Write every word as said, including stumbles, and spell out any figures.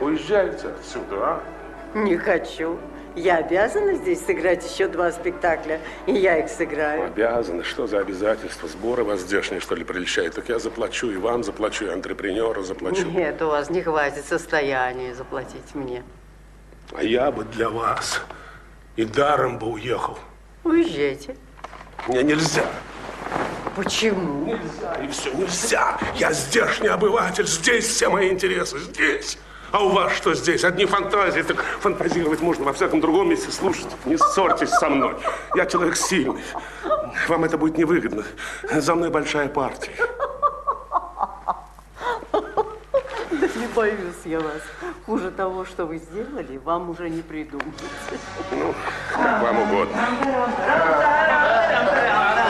Уезжайте отсюда, а? Не хочу. Я обязана здесь сыграть еще два спектакля, и я их сыграю. Обязаны? Что за обязательства? Сборы вас здешние, что ли, прельщают? Так я заплачу, и вам заплачу, и антрепренеру заплачу. Нет, у вас не хватит состояния заплатить мне. А я бы для вас и даром бы уехал. Уезжайте. Мне нельзя. Почему? Нельзя, и все, нельзя. Я здешний обыватель, здесь все мои интересы, здесь. А у вас что здесь? Одни фантазии, так фантазировать можно во всяком другом месте. Слушайте, не ссорьтесь со мной. Я человек сильный. Вам это будет невыгодно. За мной большая партия. Да не боюсь я вас. Хуже того, что вы сделали, вам уже не придумать. Ну, как вам угодно.